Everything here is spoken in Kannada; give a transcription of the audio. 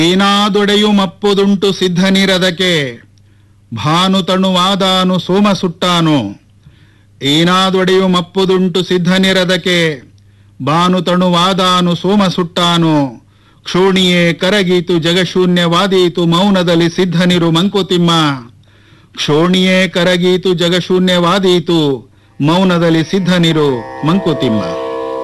ಏನಾದೊಡೆಯು ಮಪ್ಪುದುಂಟು ಸಿದ್ಧನಿರದಕ್ಕೆ ಭಾನು ತಣುವಾದಾನು ಸೋಮ ಸುಟ್ಟಾನು. ಏನಾದೊಡೆಯು ಮಪ್ಪುದುಂಟು ಸಿದ್ಧನಿರದಕ್ಕೆ ಭಾನು ತಣುವಾದಾನು ಸೋಮ ಸುಟ್ಟಾನು. ಕ್ಷೋಣಿಯೇ ಕರಗೀತು ಜಗಶೂನ್ಯವಾದೀತು ಮೌನದಲ್ಲಿ ಸಿದ್ಧನಿರು ಮಂಕುತಿಮ್ಮ. ಕ್ಷೋಣಿಯೇ ಕರಗೀತು ಜಗಶೂನ್ಯವಾದೀತು ಮೌನದಲ್ಲಿ ಸಿದ್ಧನಿರು ಮಂಕುತಿಮ್ಮ.